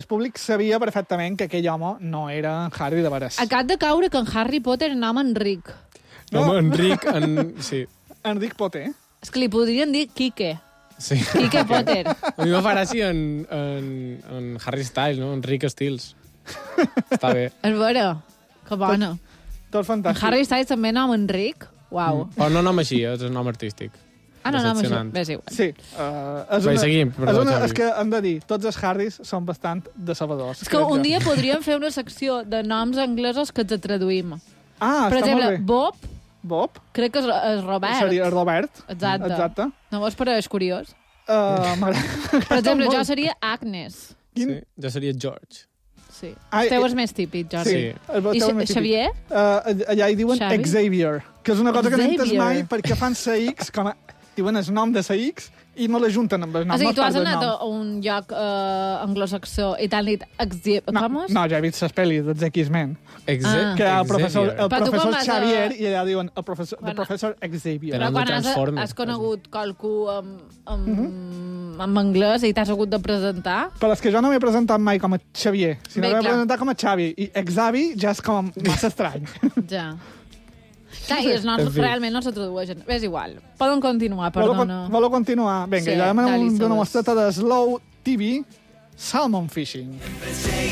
públic sabia perfectament que aquell home no era en Harry de veres. Acab de caure que en Harry Potter es nom Enric. No, Enric, sí. Enric Potter. És que li podrien dir Quique. Sí. Quique Potter. A mi me fa gràcia en Harry Styles, no? Enric Styles. Està bé. És vera. Que bona. Tot En fantàstic. Harry Styles també nom Enric. Uau. Però no nom així, és el nom artístic. Ah, no, nom així. Decepcionant. Bé, és igual. Sí. Seguim, perdó, Xavi. És que hem de dir, tots els Harrys són bastant decebedors. És que un dia podríem fer una secció de noms anglesos que ens traduïm. Ah, Per està exemple, molt bé. Bob, crec que és Robert. Seria Robert. Exacte. No vols, però és curiós. M'agrada Per exemple, molt. jo seria Agnes. Quin? Sí, jo seria George. Sí. Ah, El teu és més típic, Jordi. Sí. El I teu és més típic. Xavier? Allà hi diuen Xavi? Xavier, que és una cosa que no he entès Xavier. mai perquè fan CX, com a, diuen el nom de CX i no l'ajunten amb el nom. O sigui, no tu has part del anat nom. a un lloc anglosaxó i t'han dit com és? No, ja he vist les pel·lis dels X-Men. Ah. Que hi ha el professor, Xavier. Però tu quan vas a- Xavier i allà diuen el professor, Quan- the professor Xavier. Però Però quan has Transformers, conegut qualcú amb anglès i t'has hagut de presentar... Però és que jo no m'he presentat mai com a Xavier, sinó Bé, que m'he clar. presentat com a Xavi. I Xavi ja és com massa estrany. Ja. Clar, i els noms En fi. realment no se tradueixen. És igual. Poden continuar, perdona. Voleu continuar? Vinga, Sí, ja demanem dali, una Sebas. mostreta de Slow TV, Salmon Fishing.